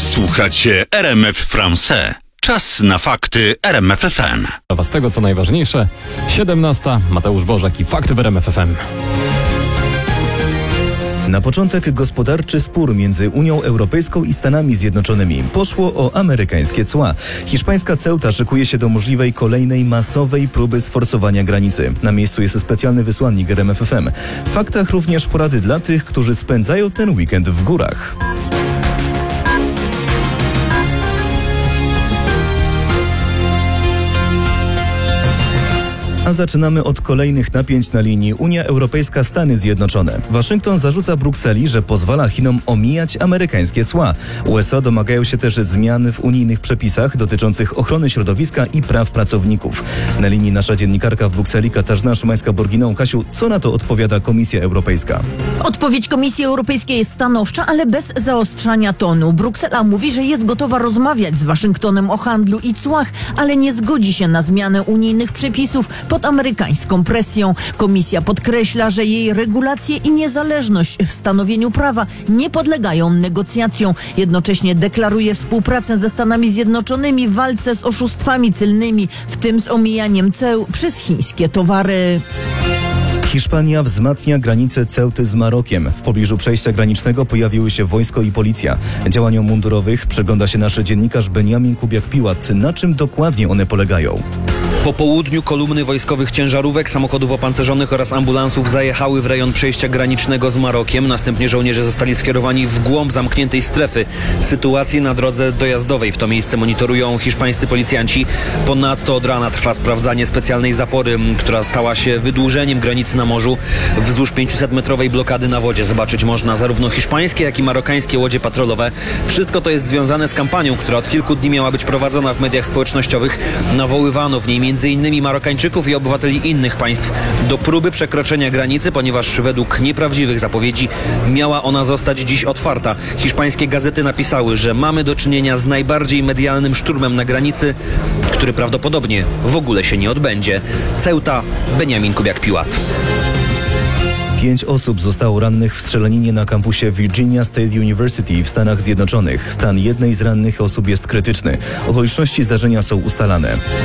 Słuchacie RMF Français. Czas na fakty RMF FM. Z tego co najważniejsze, 17. Mateusz Bożek i fakty w RMF FM. Na początek gospodarczy spór między Unią Europejską i Stanami Zjednoczonymi. Poszło o amerykańskie cła. Hiszpańska Ceuta szykuje się do możliwej kolejnej masowej próby sforsowania granicy. Na miejscu jest specjalny wysłannik RMF FM. W faktach również porady dla tych, którzy spędzają ten weekend w górach. A zaczynamy od kolejnych napięć na linii Unia Europejska-Stany Zjednoczone. Waszyngton zarzuca Brukseli, że pozwala Chinom omijać amerykańskie cła. USA domagają się też zmian w unijnych przepisach dotyczących ochrony środowiska i praw pracowników. Na linii nasza dziennikarka w Brukseli Katarzyna Szymańska-Borginą. Kasiu, co na to odpowiada Komisja Europejska? Odpowiedź Komisji Europejskiej jest stanowcza, ale bez zaostrzania tonu. Bruksela mówi, że jest gotowa rozmawiać z Waszyngtonem o handlu i cłach, ale nie zgodzi się na zmianę unijnych przepisów pod amerykańską presją. Komisja podkreśla, że jej regulacje i niezależność w stanowieniu prawa nie podlegają negocjacjom. Jednocześnie deklaruje współpracę ze Stanami Zjednoczonymi w walce z oszustwami celnymi, w tym z omijaniem ceł przez chińskie towary. Hiszpania wzmacnia granicę Ceuty z Marokiem. W pobliżu przejścia granicznego pojawiły się wojsko i policja. Działaniom mundurowych przygląda się nasz dziennikarz Beniamin Kubiak-Piłat. Na czym dokładnie one polegają? Po południu kolumny wojskowych ciężarówek, samochodów opancerzonych oraz ambulansów zajechały w rejon przejścia granicznego z Marokiem. Następnie żołnierze zostali skierowani w głąb zamkniętej strefy. Sytuację na drodze dojazdowej w to miejsce monitorują hiszpańscy policjanci. Ponadto od rana trwa sprawdzanie specjalnej zapory, która stała się wydłużeniem granicy na morzu. Wzdłuż 500-metrowej blokady na wodzie zobaczyć można zarówno hiszpańskie, jak i marokańskie łodzie patrolowe. Wszystko to jest związane z kampanią, która od kilku dni miała być prowadzona w mediach społecznościowych. Nawoływano w niej m.in. Marokańczyków i obywateli innych państw do próby przekroczenia granicy, ponieważ według nieprawdziwych zapowiedzi miała ona zostać dziś otwarta. Hiszpańskie gazety napisały, że mamy do czynienia z najbardziej medialnym szturmem na granicy, który prawdopodobnie w ogóle się nie odbędzie. Ceuta, Beniamin Kubiak-Piłat. 5 osób zostało rannych w strzelaninie na kampusie Virginia State University w Stanach Zjednoczonych. Stan jednej z rannych osób jest krytyczny. Okoliczności zdarzenia są ustalane.